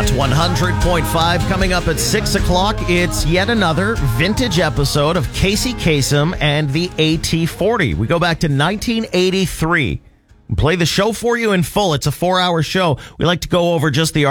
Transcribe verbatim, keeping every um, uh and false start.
Hot one hundred point five coming up at six o'clock. It's yet another vintage episode of Casey Kasem and the A T forty. We go back to nineteen eighty-three. We play the show for you in full. It's a four-hour show. We like to go over just the